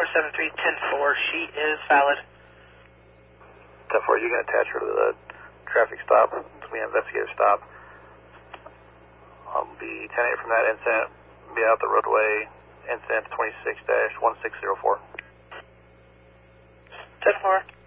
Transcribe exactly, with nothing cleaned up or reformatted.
four seven three, ten four, she is valid. ten four, you can attach her to the traffic stop, we investigative stop. I'll be ten eight from that incident, be out the roadway, incident twenty-six dash one six zero four. ten four.